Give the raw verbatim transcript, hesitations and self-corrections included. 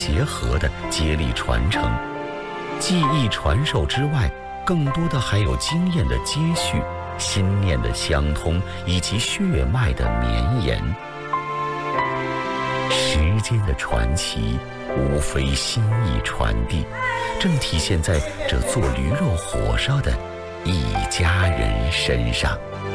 结合的接力传承。技艺传授之外，更多的还有经验的接续、心念的相通以及血脉的绵延。时间的传奇，无非心意传递，正体现在这做驴肉火烧的一家人身上。